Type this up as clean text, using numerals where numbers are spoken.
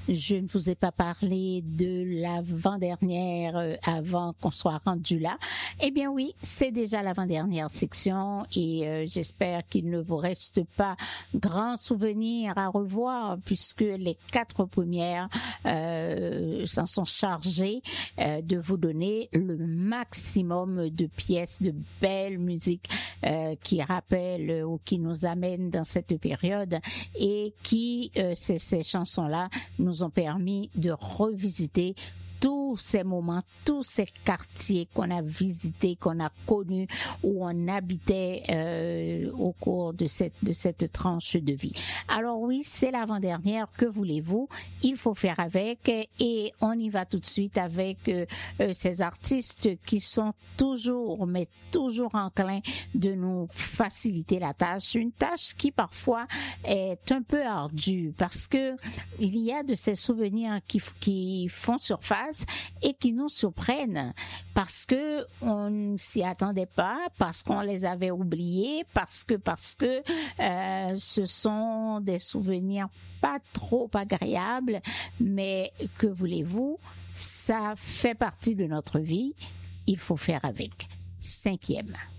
je ne vous ai pas parlé de l'avant-dernière avant qu'on soit rendu là. Eh bien oui, c'est déjà l'avant-dernière section et j'espère qu'il ne vous reste pas grand souvenir à revoir puisque les 4 premières s'en sont chargées de vous donner le maximum de pièces, de belles musiques qui rappellent ou qui nous amènent dans cette période et qui, ces chansons-là, nous ont permis de revisiter tous ces moments, tous ces quartiers qu'on a visités, qu'on a connus, où on habitait au cours de cette tranche de vie. Alors oui, c'est l'avant-dernière, que voulez-vous? Il faut faire avec et on y va tout de suite avec ces artistes qui sont toujours, mais toujours enclins de nous faciliter la tâche, une tâche qui parfois est un peu ardue parce que il y a de ces souvenirs qui font surface et qui nous surprennent parce que on ne s'y attendait pas, parce qu'on les avait oubliés, parce que ce sont des souvenirs pas trop agréables, mais que voulez-vous, ça fait partie de notre vie, il faut faire avec. 5e.